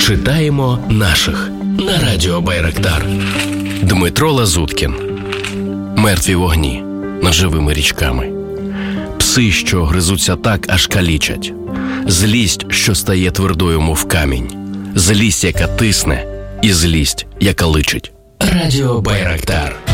Читаємо наших на радіо Байрактар. Дмитро Лазуткін. Мертві вогні над живими річками. Пси, що гризуться так, аж калічать. Злість, що стає твердою, мов камінь. Злість, яка тисне, і злість, яка личить. Радіо Байрактар.